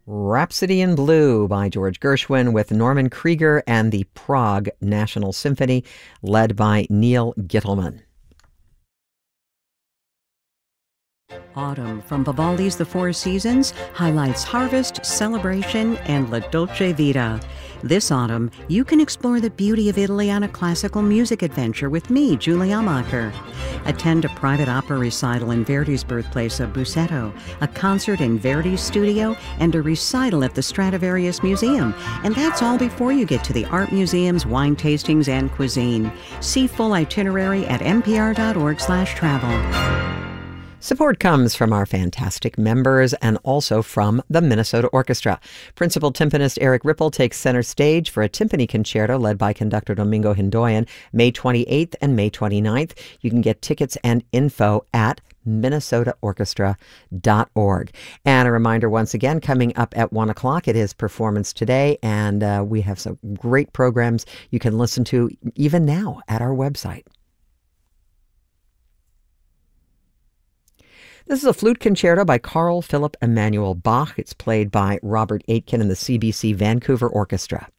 Rhapsody in Blue by George Gershwin with Norman Krieger and the Prague National Symphony, led by Neil Gittelman. Autumn from Vivaldi's The Four Seasons highlights harvest, celebration, and La Dolce Vita. This autumn, you can explore the beauty of Italy on a classical music adventure with me, Julie Amacher. Attend a private opera recital in Verdi's birthplace of Busseto, a concert in Verdi's studio, and a recital at the Stradivarius Museum. And that's all before you get to the art museums, wine tastings, and cuisine. See full itinerary at npr.org/travel. Support comes from our fantastic members and also from the Minnesota Orchestra. Principal timpanist Eric Ripple takes center stage for a timpani concerto led by conductor Domingo Hindoyan, May 28th and May 29th. You can get tickets and info at minnesotaorchestra.org. And a reminder once again, coming up at 1 o'clock, it is Performance Today, and we have some great programs you can listen to even now at our website. This is a flute concerto by Carl Philipp Emanuel Bach. It's played by Robert Aitken and the CBC Vancouver Orchestra.